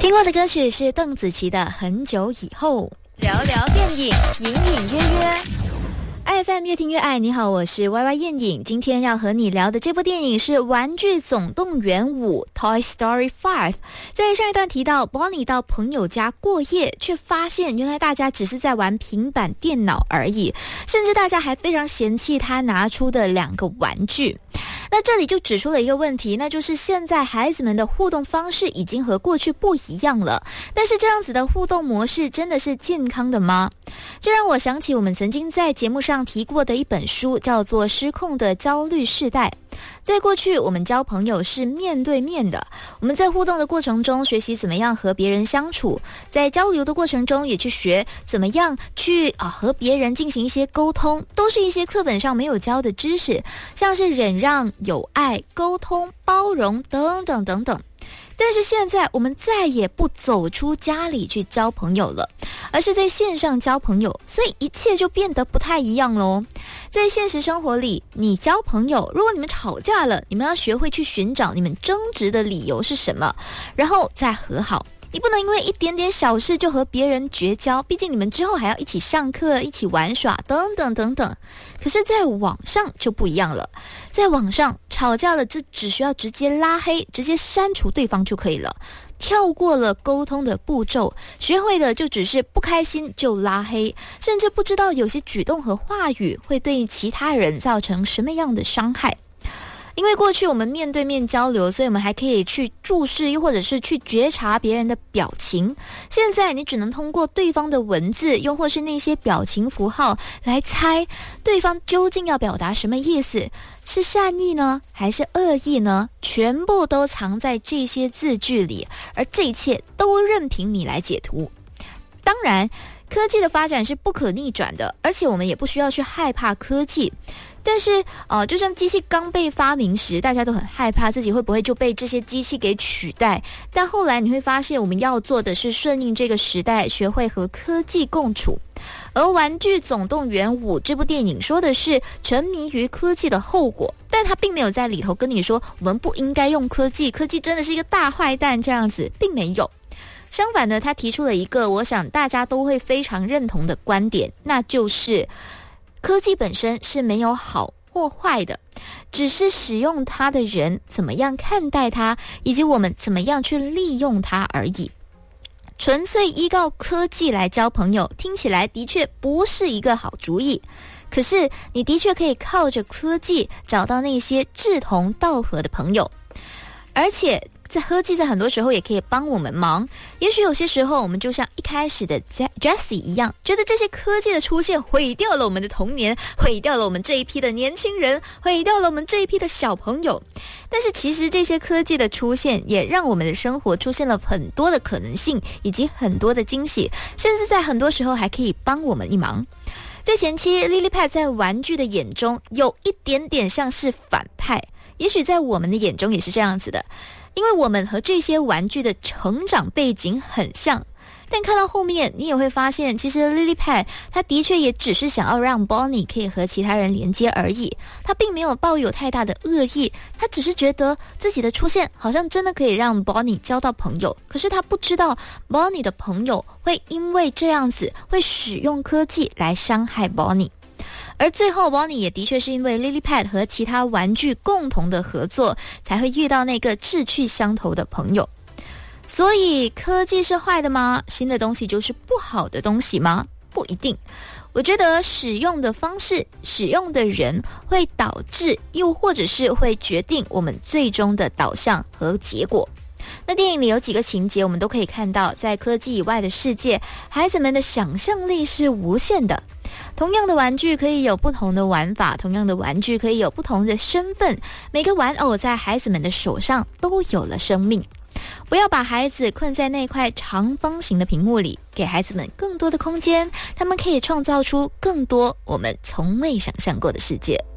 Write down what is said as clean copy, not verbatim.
听过的歌曲是邓紫棋的《很久以后》。聊聊电影，隐隐约约。IFM 越听越爱，你好，我是 YY 燕影。今天要和你聊的这部电影是《玩具总动员5》Toy Story 5。在上一段提到 Bonnie 到朋友家过夜，却发现原来大家只是在玩平板电脑而已，甚至大家还非常嫌弃他拿出的2个玩具。那这里就指出了一个问题，那就是现在孩子们的互动方式已经和过去不一样了，但是这样子的互动模式真的是健康的吗？这让我想起我们曾经在节目上提过的一本书，叫做《失控的焦虑世代》。在过去我们交朋友是面对面的，我们在互动的过程中学习怎么样和别人相处，在交流的过程中也去学怎么样去和别人进行一些沟通，都是一些课本上没有教的知识，像是忍让、友爱、沟通、包容等等等等。但是现在我们再也不走出家里去交朋友了，而是在线上交朋友，所以一切就变得不太一样咯。在现实生活里，你交朋友，如果你们吵架了，你们要学会去寻找你们争执的理由是什么，然后再和好。你不能因为一点点小事就和别人绝交，毕竟你们之后还要一起上课、一起玩耍等等等等。可是在网上就不一样了，在网上吵架了，这只需要直接拉黑，直接删除对方就可以了，跳过了沟通的步骤，学会的就只是不开心就拉黑，甚至不知道有些举动和话语会对其他人造成什么样的伤害。因为过去我们面对面交流，所以我们还可以去注视又或者是去觉察别人的表情。现在你只能通过对方的文字又或是那些表情符号来猜对方究竟要表达什么意思，是善意呢还是恶意呢？全部都藏在这些字句里，而这一切都任凭你来解读。当然科技的发展是不可逆转的，而且我们也不需要去害怕科技。但是就像机器刚被发明时，大家都很害怕自己会不会就被这些机器给取代，但后来你会发现我们要做的是顺应这个时代，学会和科技共处。而《玩具总动员5》这部电影说的是沉迷于科技的后果，但他并没有在里头跟你说我们不应该用科技，科技真的是一个大坏蛋这样子，并没有。相反的，他提出了一个我想大家都会非常认同的观点，那就是科技本身是没有好或坏的，只是使用它的人怎么样看待它，以及我们怎么样去利用它而已。纯粹依靠科技来交朋友，听起来的确不是一个好主意。可是你的确可以靠着科技找到那些志同道合的朋友，而且科技在很多时候也可以帮我们忙。也许有些时候我们就像一开始的 Jessie 一样，觉得这些科技的出现毁掉了我们的童年，毁掉了我们这一批的年轻人，毁掉了我们这一批的小朋友。但是其实这些科技的出现也让我们的生活出现了很多的可能性，以及很多的惊喜，甚至在很多时候还可以帮我们一忙。在前期 Lilypad 在玩具的眼中有一点点像是反派，也许在我们的眼中也是这样子的，因为我们和这些玩具的成长背景很像。但看到后面你也会发现，其实 Lilypad 他的确也只是想要让 Bonnie 可以和其他人连接而已，他并没有抱有太大的恶意，他只是觉得自己的出现好像真的可以让 Bonnie 交到朋友，可是他不知道 Bonnie 的朋友会因为这样子会使用科技来伤害 Bonnie。而最后 Bonnie 也的确是因为 Lilypad 和其他玩具共同的合作，才会遇到那个志趣相投的朋友。所以科技是坏的吗？新的东西就是不好的东西吗？不一定。我觉得使用的方式、使用的人会导致，又或者是会决定我们最终的导向和结果。那电影里有几个情节我们都可以看到，在科技以外的世界，孩子们的想象力是无限的。同样的玩具可以有不同的玩法，同样的玩具可以有不同的身份，每个玩偶在孩子们的手上都有了生命。不要把孩子困在那块长方形的屏幕里，给孩子们更多的空间，他们可以创造出更多我们从未想象过的世界。